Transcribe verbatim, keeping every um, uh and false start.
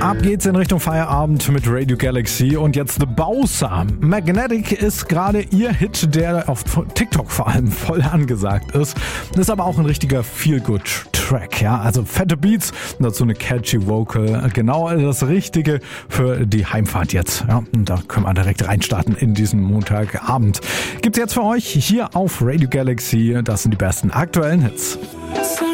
Ab geht's in Richtung Feierabend mit Radio Galaxy und jetzt The Bowser. Magnetic ist gerade ihr Hit, der auf TikTok vor allem voll angesagt ist. Das ist aber auch ein richtiger Feel-Good-Track, ja. Also fette Beats und dazu eine catchy Vocal. Genau das Richtige für die Heimfahrt jetzt. Ja, und da können wir direkt reinstarten in diesen Montagabend. Gibt's jetzt für euch hier auf Radio Galaxy. Das sind die besten aktuellen Hits.